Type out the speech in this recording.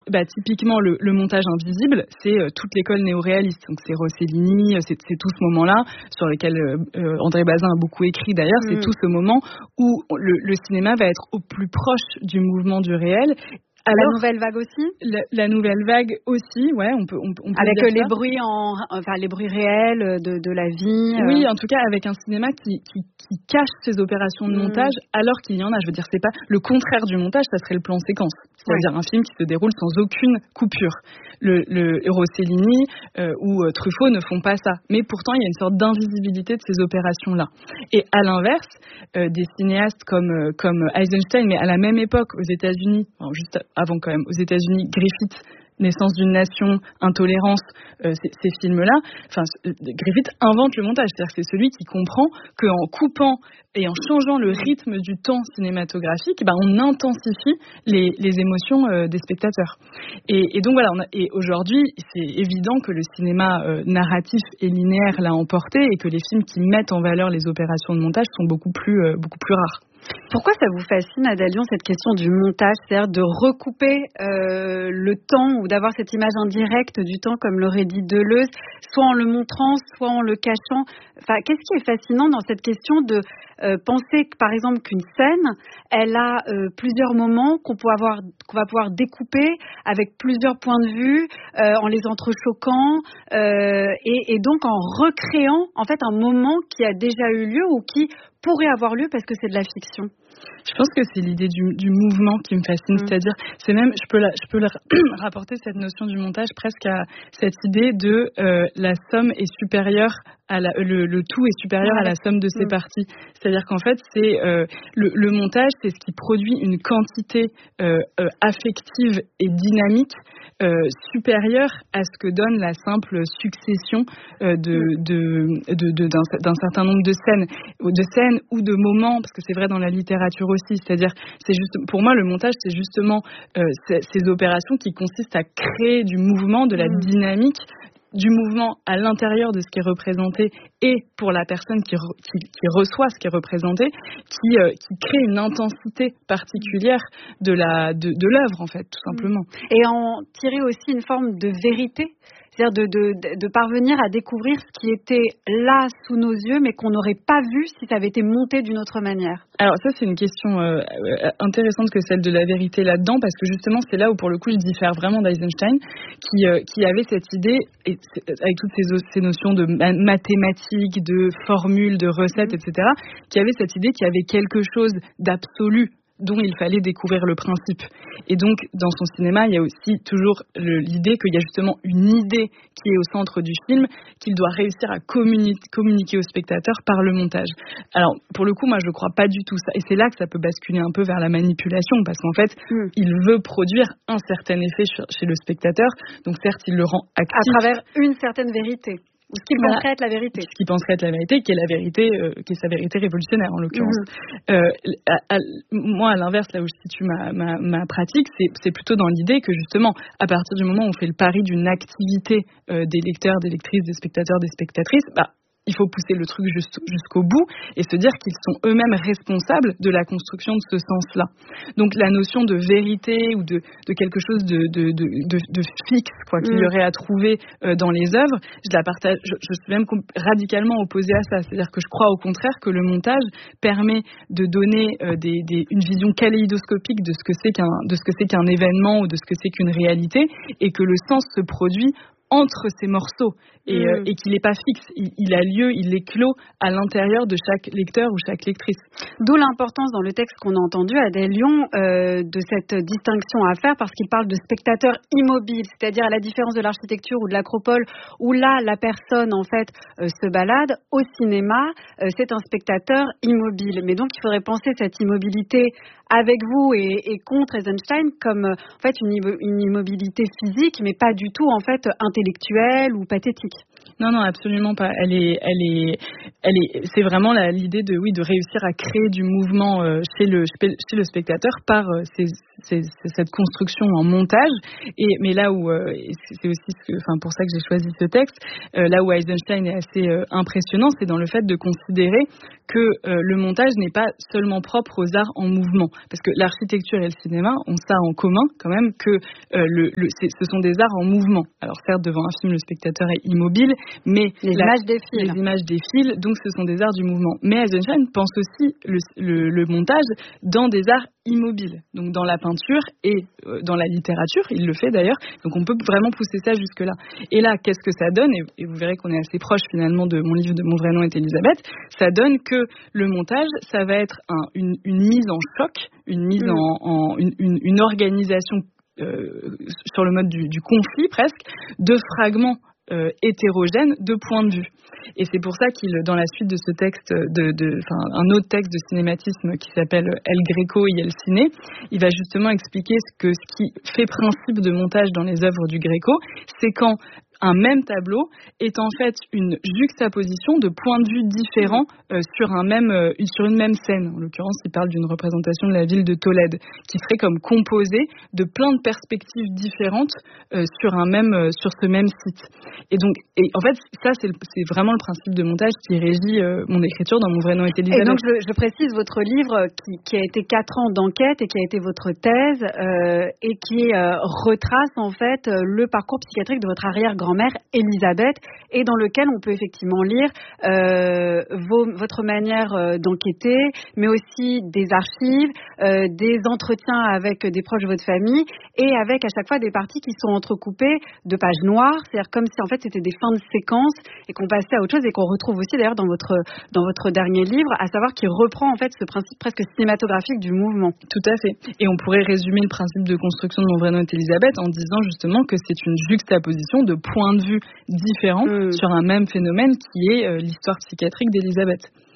typiquement le montage invisible, c'est toute l'école néo-réaliste. Donc c'est Rossellini, c'est tout ce moment-là sur lequel André Bazin a beaucoup écrit d'ailleurs. C'est tout ce moment où le cinéma va être au plus proche du mouvement du réel. Alors, la nouvelle vague aussi. La nouvelle vague aussi, ouais, on peut avec dire les ça. bruits les bruits réels de la vie. Oui, en tout cas avec un cinéma qui cache ses opérations de montage alors qu'il y en a. Je veux dire, c'est pas le contraire du montage, ça serait le plan séquence, c'est-à-dire un film qui se déroule sans aucune coupure. Le Rossellini ou Truffaut ne font pas ça, mais pourtant il y a une sorte d'invisibilité de ces opérations-là. Et à l'inverse, des cinéastes comme Eisenstein, mais à la même époque aux États-Unis, juste avant quand même, aux États-Unis, Griffith, Naissance d'une nation, Intolérance, ces films-là, Griffith invente le montage, c'est-à-dire que c'est celui qui comprend qu'en coupant et en changeant le rythme du temps cinématographique, on intensifie les émotions des spectateurs. Et donc voilà, et aujourd'hui, c'est évident que le cinéma narratif et linéaire l'a emporté et que les films qui mettent en valeur les opérations de montage sont beaucoup plus rares. Pourquoi ça vous fascine, Adèle Lyon, cette question du montage, c'est-à-dire de recouper le temps ou d'avoir cette image indirecte du temps, comme l'aurait dit Deleuze, soit en le montrant, soit en le cachant. Enfin, qu'est-ce qui est fascinant dans cette question de penser, par exemple, qu'une scène, elle a plusieurs moments qu'on va pouvoir découper avec plusieurs points de vue, en les entrechoquant, et donc en recréant en fait un moment qui a déjà eu lieu ou qui pourrait avoir lieu parce que c'est de la fiction. Je pense que c'est l'idée du mouvement qui me fascine, c'est-à-dire, c'est même, je peux rapporter cette notion du montage presque à cette idée de la somme est supérieure à le tout est supérieur à la somme de ses parties. C'est-à-dire qu'en fait, c'est le montage, c'est ce qui produit une quantité affective et dynamique supérieure à ce que donne la simple succession d'un certain nombre de scènes ou de moments, parce que c'est vrai dans la littérature aussi. C'est-à-dire, pour moi, le montage, c'est justement ces opérations qui consistent à créer du mouvement, de la dynamique, du mouvement à l'intérieur de ce qui est représenté et pour la personne qui reçoit ce qui est représenté, qui crée une intensité particulière de l'œuvre, en fait, tout simplement. Et en tirer aussi une forme de vérité, c'est-à-dire de parvenir à découvrir ce qui était là sous nos yeux, mais qu'on n'aurait pas vu si ça avait été monté d'une autre manière. Alors ça, c'est une question intéressante que celle de la vérité là-dedans, parce que justement, c'est là où, pour le coup, il diffère vraiment d'Eisenstein, qui avait cette idée, avec toutes ces notions de mathématiques, de formules, de recettes, etc., qui avait cette idée qu'il y avait quelque chose d'absolu dont il fallait découvrir le principe. Et donc, dans son cinéma, il y a aussi toujours l'idée qu'il y a justement une idée qui est au centre du film, qu'il doit réussir à communiquer au spectateur par le montage. Alors, pour le coup, moi, je ne crois pas du tout ça. Et c'est là que ça peut basculer un peu vers la manipulation, parce qu'en fait, il veut produire un certain effet chez le spectateur. Donc, certes, il le rend actif. À travers une certaine vérité. Ou ce qu'il penserait être la vérité. Ce qu'il penserait être la vérité, qui est la vérité, qui est sa vérité révolutionnaire en l'occurrence. Moi, à l'inverse, là où je situe ma pratique, c'est plutôt dans l'idée que justement, à partir du moment où on fait le pari d'une activité des lecteurs, des lectrices, des spectateurs, des spectatrices, il faut pousser le truc jusqu'au bout et se dire qu'ils sont eux-mêmes responsables de la construction de ce sens-là. Donc la notion de vérité ou de quelque chose de fixe, qu'il y aurait à trouver dans les œuvres, je la partage. Je suis même radicalement opposée à ça. C'est-à-dire que je crois au contraire que le montage permet de donner une vision kaléidoscopique de ce que c'est qu'un événement ou de ce que c'est qu'une réalité, et que le sens se produit entre ces morceaux et qu'il n'est pas fixe, il a lieu, il est clos à l'intérieur de chaque lecteur ou chaque lectrice. D'où l'importance dans le texte qu'on a entendu, Adèle Lyon, de cette distinction à faire, parce qu'il parle de spectateur immobile, c'est-à-dire à la différence de l'architecture ou de l'acropole, où là la personne en fait se balade. Au cinéma, c'est un spectateur immobile. Mais donc il faudrait penser cette immobilité avec vous et contre Eisenstein comme en fait une immobilité physique, mais pas du tout en fait intellectuelle ou pathétique. Non, absolument pas. C'est vraiment l'idée de réussir à créer du mouvement chez le spectateur par cette construction en montage. Mais là où c'est aussi pour ça que j'ai choisi ce texte, là où Eisenstein est assez impressionnant, c'est dans le fait de considérer que le montage n'est pas seulement propre aux arts en mouvement, parce que l'architecture et le cinéma ont ça en commun quand même, que ce sont des arts en mouvement. Alors certes, devant un film, le spectateur est immobile, mais les images défilent, donc ce sont des arts du mouvement. Mais Eisenstein pense aussi le montage dans des arts immobiles, donc dans la peinture et dans la littérature, il le fait d'ailleurs, donc on peut vraiment pousser ça jusque-là. Et là, qu'est-ce que ça donne, et vous verrez qu'on est assez proche finalement de mon livre de Mon vrai nom est Elisabeth, ça donne que le montage, ça va être une mise en choc, une mise une organisation sur le mode du conflit presque, de fragments hétérogènes de points de vue. Et c'est pour ça qu'il, dans la suite de ce texte, un autre texte de cinématisme qui s'appelle El Greco y el Cine, il va justement expliquer ce qui fait principe de montage dans les œuvres du Greco, c'est quand un même tableau est en fait une juxtaposition de points de vue différents sur une même scène. En l'occurrence, il parle d'une représentation de la ville de Tolède qui serait comme composée de plein de perspectives différentes sur ce même site. Et en fait, ça c'est vraiment le principe de montage qui régit mon écriture dans Mon vrai nom est Elisabeth. Et donc je précise votre livre qui a été 4 ans d'enquête et qui a été votre thèse et qui retrace en fait le parcours psychiatrique de votre arrière-grand-mère Elisabeth, et dans lequel on peut effectivement lire votre manière d'enquêter, mais aussi des archives, des entretiens avec des proches de votre famille, et avec à chaque fois des parties qui sont entrecoupées de pages noires, c'est-à-dire comme si en fait c'était des fins de séquence et qu'on passait à autre chose, et qu'on retrouve aussi d'ailleurs dans votre dernier livre, à savoir qu'il reprend en fait ce principe presque cinématographique du mouvement. Tout à fait. Et on pourrait résumer le principe de construction de Mon vrai nom est Elisabeth en disant justement que c'est une juxtaposition de points de vue différents sur un même phénomène qui est l'histoire psychiatrique d'Elisabeth.